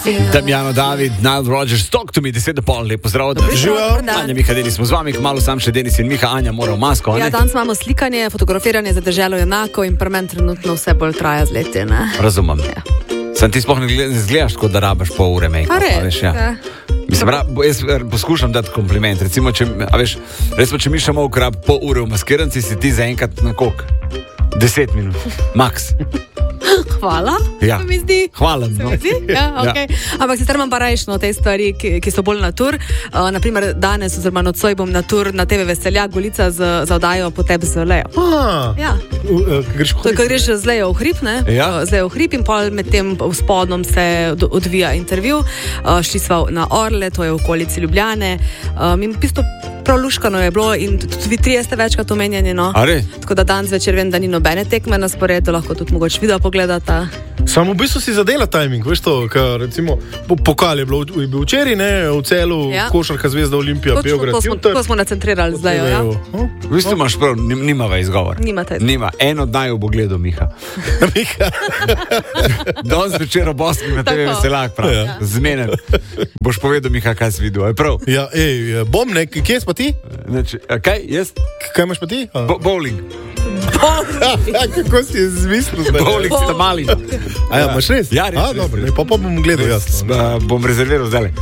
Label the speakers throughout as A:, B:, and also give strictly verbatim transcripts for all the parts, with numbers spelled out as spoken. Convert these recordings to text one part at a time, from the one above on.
A: Damjano David, Nile Rodgers, Talk to me, deset do pol, lepo zdrav.
B: Živijo.
A: Anja, Miha, Denis smo z vami, kmalo sam še Denis in Miha, Anja mora v masko.
B: Ja, danes imamo slikanje, fotografiranje za deželo enako in pri meni trenutno vse bolj traja z leti, ne?
A: Razumem. Ja. Sam ti sploh ne izgledaš, kot da rabaš pol ure make-up.
B: A res?
A: Veš, ja.
B: Ja.
A: Mislim, ra, jaz poskušam dati kompliment. Recimo, če, a veš, recimo, če Miša Molk rab pol ure v maskiranci, si ti zaenkrat na koliko? Deset minut, max.
B: Hvala,
A: Ja.
B: se mi zdi.
A: Hvala.
B: Se
A: No.
B: mi zdi? Ja, okay. Ampak sicer imam pa rajšno te stvari, ki, ki so bolj natur. Uh, naprimer, danes oziroma nocoj bom natur na T V Veseljak, Golica z, za oddajo Potep z Lejo.
C: Ah,
B: Ja.
C: uh, greš
B: To je, ko greš z Lejo v hrib, ne?
A: Ja.
B: Z Lejo v hrib in pol med tem spodnom se od- odvija intervju. Uh, šli sva na Orle, to je v okolici Ljubljane. Um, in v bistvu prav luškano je bilo in tudi vi trije ste večkrat omenjeni, no.
A: A res?
B: Tako da danes večer vem, da ni nobene tekme na sporedu, lahko tudi mogoče video pogledata.
C: Samo v bistvu si zadela timing, veš to, ker recimo po, pokal je, bilo, je bil včeraj, ne, v Celu,
B: Ja.
C: košarka Zvezda Olimpija,
B: Točno
C: Beograd,
B: to smo,
C: jutri.
B: to smo nacentrirali zdaj, ja.
C: Hm?
A: V bistvu imaš prav, nim- nimava izgovor.
B: Nimate izgovor.
A: Nima, eno daj v pogledu, Miha. Danes večer ob osmih na T V
B: Tako.
A: Veseljak, prav.
C: Ja.
A: Zmenen. Boš povedal, Miha, kaj si videl, je prav?
C: Ja, ej, bom, ne, kje si pa ti?
A: Znači, a kaj, jaz?
C: Kaj imaš pa ti? A?
A: Bo bowling.
C: Ja, kako si izmislil zdaj?
A: Bowling sta mali.
C: A ja, imaš res?
A: Ja, res,
C: A,
A: res,
C: dobro,
A: res.
C: ne, pa, pa bom gledal jasno.
A: Uh, bom rezerviral zdaj.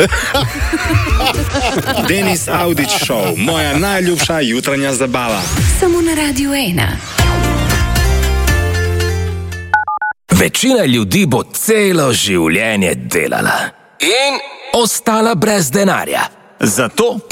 D: Denis Audić Show, moja najljubša jutranja zabava.
E: Samo na Radiu ena.
F: Večina ljudi bo celo življenje delala in ostala brez denarja. Zato